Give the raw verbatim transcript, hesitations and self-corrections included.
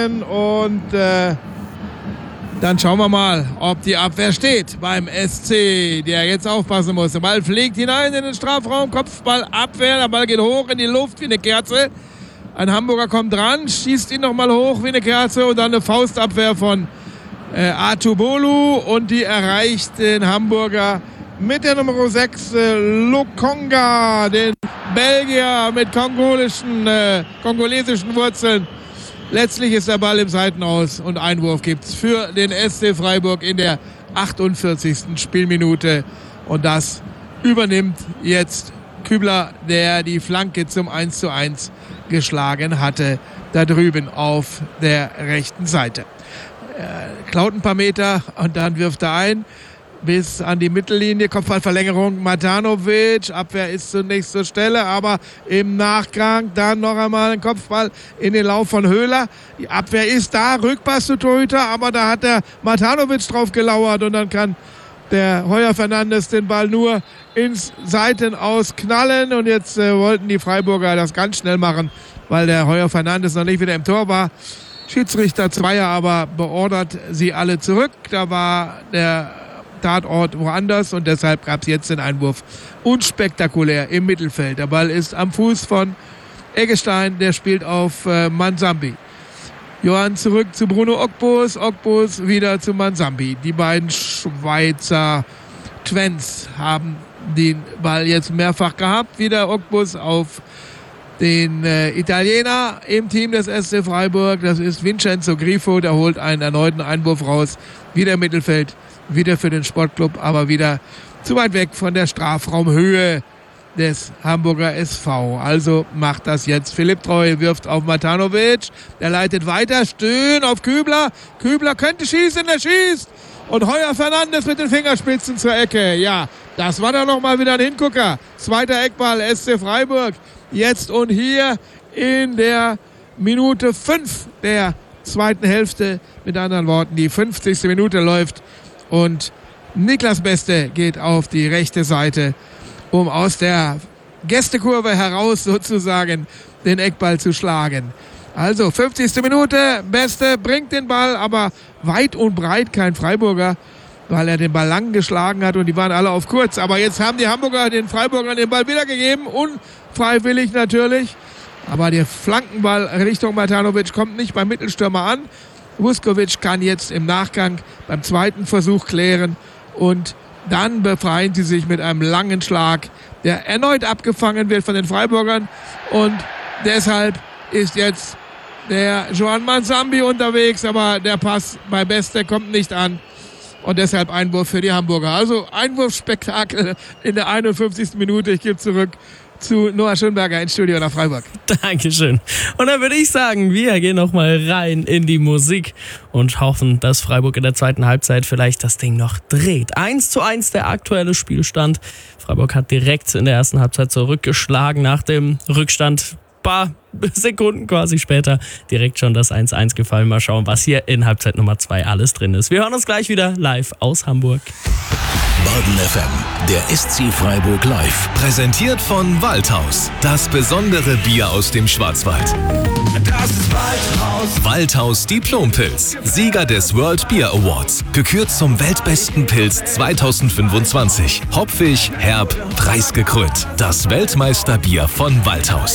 Und äh, dann schauen wir mal, ob die Abwehr steht beim S C, der jetzt aufpassen muss. Der Ball fliegt hinein in den Strafraum, Kopfball, Abwehr, der Ball geht hoch in die Luft wie eine Kerze. Ein Hamburger kommt dran, schießt ihn nochmal hoch wie eine Kerze und dann eine Faustabwehr von äh, Atubolu und die erreicht den Hamburger mit der Nummer sechs, äh, Lokonga, den Belgier mit kongolischen, äh, kongolesischen Wurzeln. Letztlich ist der Ball im Seitenaus und Einwurf gibt's für den S C Freiburg in der achtundvierzigsten Spielminute. Und das übernimmt jetzt Kübler, der die Flanke zum eins zu eins geschlagen hatte, da drüben auf der rechten Seite. Er klaut ein paar Meter und dann wirft er ein bis an die Mittellinie, Kopfballverlängerung, Matanovic, Abwehr ist zunächst zur Stelle, aber im Nachgang dann noch einmal ein Kopfball in den Lauf von Höhler. Die Abwehr ist da, Rückpass zu Torhüter, aber da hat der Matanovic drauf gelauert und dann kann der Heuer Fernandes den Ball nur ins Seitenaus knallen und jetzt äh, wollten die Freiburger das ganz schnell machen, weil der Heuer Fernandes noch nicht wieder im Tor war. Schiedsrichter Zweier aber beordert sie alle zurück. Da war der Tatort woanders und deshalb gab es jetzt den Einwurf unspektakulär im Mittelfeld. Der Ball ist am Fuß von Eggestein, der spielt auf äh, Mansambi. Johann zurück zu Bruno Ogbos, Ogbos wieder zu Mansambi. Die beiden Schweizer Twents haben den Ball jetzt mehrfach gehabt. Wieder Ogbos auf den äh, Italiener im Team des S C Freiburg. Das ist Vincenzo Grifo, der holt einen erneuten Einwurf raus. Wieder im Mittelfeld, wieder für den Sportclub, aber wieder zu weit weg von der Strafraumhöhe des Hamburger S V. Also macht das jetzt Philipp Treu, wirft auf Matanovic, der leitet weiter, Stöhn auf Kübler, Kübler könnte schießen, er schießt und Heuer Fernandes mit den Fingerspitzen zur Ecke. Ja, das war dann nochmal wieder ein Hingucker. Zweiter Eckball, S C Freiburg, jetzt und hier in der Minute fünf der zweiten Hälfte. Mit anderen Worten, die fünfzigste Minute läuft und Niklas Beste geht auf die rechte Seite, um aus der Gästekurve heraus sozusagen den Eckball zu schlagen. Also fünfzigste Minute, Beste bringt den Ball, aber weit und breit kein Freiburger, weil er den Ball lang geschlagen hat und die waren alle auf kurz. Aber jetzt haben die Hamburger den Freiburgern den Ball wiedergegeben, unfreiwillig natürlich. Aber der Flankenball Richtung Matanovic kommt nicht beim Mittelstürmer an. Vuskovic kann jetzt im Nachgang beim zweiten Versuch klären und dann befreien sie sich mit einem langen Schlag, der erneut abgefangen wird von den Freiburgern und deshalb ist jetzt der Joan Mansambi unterwegs, aber der Pass bei Beste kommt nicht an und deshalb Einwurf für die Hamburger. Also Einwurfspektakel in der einundfünfzigsten Minute. Ich gebe zurück zu Noah Schönberger ins Studio nach Freiburg. Dankeschön. Und dann würde ich sagen, wir gehen nochmal rein in die Musik und hoffen, dass Freiburg in der zweiten Halbzeit vielleicht das Ding noch dreht. eins zu eins der aktuelle Spielstand. Freiburg hat direkt in der ersten Halbzeit zurückgeschlagen nach dem Rückstand. Paar Sekunden quasi später direkt schon das eins eins gefallen. Mal schauen, was hier in Halbzeit Nummer zwei alles drin ist. Wir hören uns gleich wieder live aus Hamburg. Baden F M, der S C Freiburg live. Präsentiert von Waldhaus. Das besondere Bier aus dem Schwarzwald. Das ist Waldhaus. Waldhaus Diplompilz. Sieger des World Beer Awards. Gekürt zum weltbesten Pilz zweitausendfünfundzwanzig. Hopfig, herb, preisgekrönt. Das Weltmeisterbier von Waldhaus.